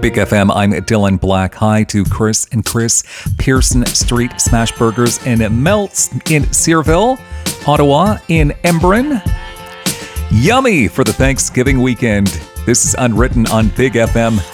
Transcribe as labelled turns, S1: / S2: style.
S1: Big FM, I'm Dylan Black. Hi to Chris and Chris, Pearson Street Smash Burgers in Melts in Searville, Ottawa in Embrun. Yummy for the Thanksgiving weekend. This is Unwritten on Big FM